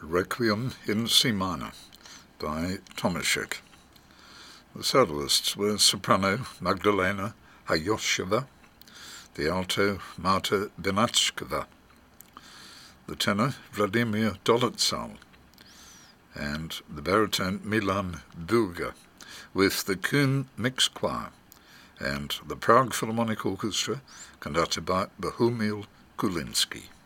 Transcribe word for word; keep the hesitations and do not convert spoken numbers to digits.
Requiem in C minor by Tomaszek. The soloists were soprano Magdalena Hayosheva, the alto Marta Benatskova, the tenor Vladimir Dolotsal, and the baritone Milan Bulga, with the Kuhn Mixed Choir and the Prague Philharmonic Orchestra conducted by Bohumil Kulinski.